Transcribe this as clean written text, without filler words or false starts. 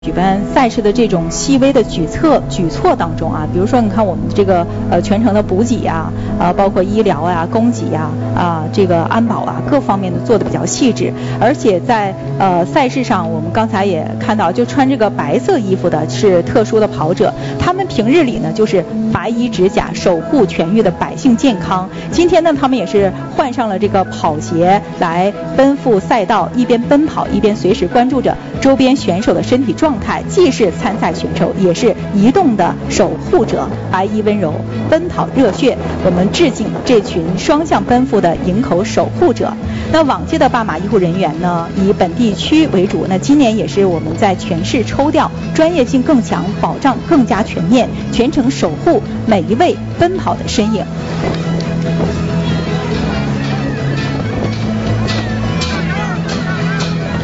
举办赛事的这种细微的举措当中啊，比如说你看我们这个全程的补给呀，包括医疗呀、供给呀，这个安保啊各方面的做的比较细致，而且在赛事上，我们刚才也看到，就穿这个白色衣服的是特殊的跑者，他们平日里呢就是白衣执甲，守护全域的百姓健康。今天呢，他们也是换上了这个跑鞋来奔赴赛道，一边奔跑一边随时关注着周边选手的身体状态，既是参赛选手，也是移动的守护者。白衣温柔，奔跑热血，我们致敬这群双向奔赴的营口守护者。那往届的半马医护人员呢，以本地区为主，那今年也是我们在全市抽调，专业性更强，保障更加全面，全程守护每一位奔跑的身影。